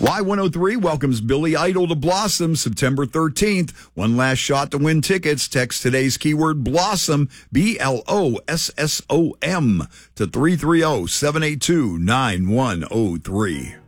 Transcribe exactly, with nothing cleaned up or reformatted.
Y one oh three welcomes Billy Idol to Blossom September thirteenth. One last shot to win tickets. Text today's keyword Blossom, B L O S S O M, to three three zero, seven eight two, nine one zero three.